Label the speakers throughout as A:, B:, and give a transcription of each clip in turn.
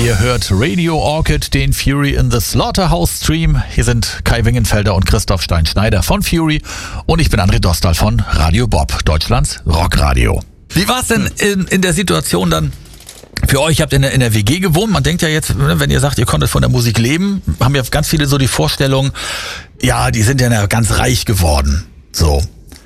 A: Ihr hört Radio Orchid, den Fury in the Slaughterhouse Stream. Hier sind Kai Wingenfelder und Christoph Stein-Schneider von Fury und ich bin André Dostal von Radio Bob, Deutschlands Rockradio. Wie war es denn in der Situation dann für euch? Ihr habt in der WG gewohnt. Man denkt ja jetzt, wenn ihr sagt, ihr konntet von der Musik leben, haben ja ganz viele so die Vorstellung, ja, die sind ja ganz reich geworden. So.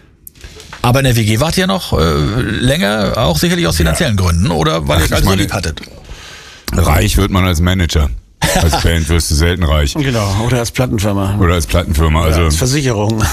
A: Aber in der WG wart ihr noch länger, auch sicherlich aus finanziellen Gründen, oder weil ihr es so lieb hattet?
B: Reich wird man als Manager. Als Band wirst du selten reich.
C: Genau, oder als Plattenfirma.
B: Also
C: als Versicherung.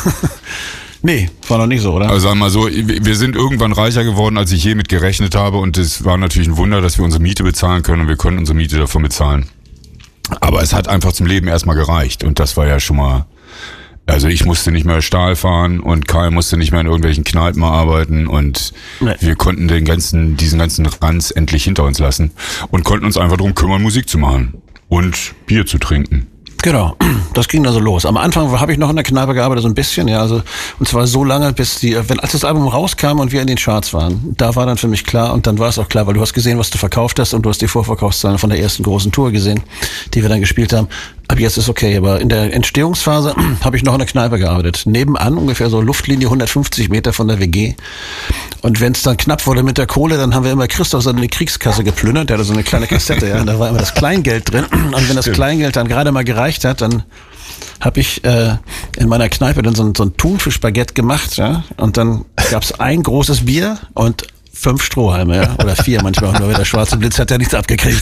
C: Nee, war noch nicht so, oder?
B: Also sagen wir mal so, wir sind irgendwann reicher geworden, als ich je mit gerechnet habe, und es war natürlich ein Wunder, dass wir unsere Miete bezahlen können, und wir konnten unsere Miete davon bezahlen. Aber es hat einfach zum Leben erstmal gereicht, und das war ja schon mal, also ich musste nicht mehr Stahl fahren und Kai musste nicht mehr in irgendwelchen Kneipen arbeiten, und wir konnten diesen ganzen Ranz endlich hinter uns lassen und konnten uns einfach darum kümmern, Musik zu machen und Bier zu trinken.
C: Genau, das ging dann so los. Am Anfang habe ich noch in der Kneipe gearbeitet, so ein bisschen, ja, also, und zwar so lange, als das Album rauskam und wir in den Charts waren, da war dann für mich klar, und dann war es auch klar, weil du hast gesehen, was du verkauft hast, und du hast die Vorverkaufszahlen von der ersten großen Tour gesehen, die wir dann gespielt haben. Ab jetzt ist okay, aber in der Entstehungsphase habe ich noch in der Kneipe gearbeitet. Nebenan, ungefähr so Luftlinie 150 Meter von der WG. Und wenn es dann knapp wurde mit der Kohle, dann haben wir immer Christoph seine Kriegskasse geplündert. Der hatte so eine kleine Kassette, ja. Da war immer das Kleingeld drin. Und wenn das Kleingeld dann gerade mal gereicht hat, dann habe ich in meiner Kneipe dann so ein Thunfischbaguette gemacht, ja. Und dann gab's ein großes Bier und 5 Strohhalme, ja, oder 4 manchmal, nur der schwarze Blitz hat ja nichts abgekriegt.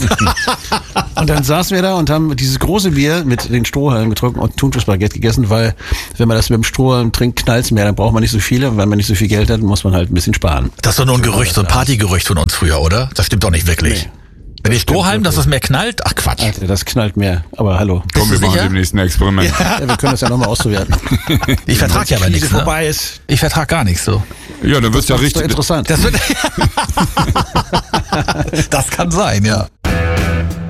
C: Und dann saßen wir da und haben dieses große Bier mit den Strohhalmen getrunken und Thunfischbaguette gegessen, weil wenn man das mit dem Strohhalm trinkt, knallt's mehr, dann braucht man nicht so viele, und wenn man nicht so viel Geld hat, muss man halt ein bisschen sparen.
A: Das ist doch nur ein Gerücht, so ein Partygerücht von uns früher, oder? Das stimmt doch nicht wirklich. Nee. Wenn die Strohhalm, dass es mehr knallt? Ach Quatsch.
C: Alter, das knallt mehr. Aber hallo.
B: Komm, wir machen demnächst ein Experiment.
C: Ja, wir können das ja nochmal auswerten.
A: Ich vertrage ja aber nichts. Ne?
C: Vorbei ist.
A: Ich vertrage gar nichts so.
B: Ja, dann wird's ja richtig
C: interessant.
A: Das kann sein, ja.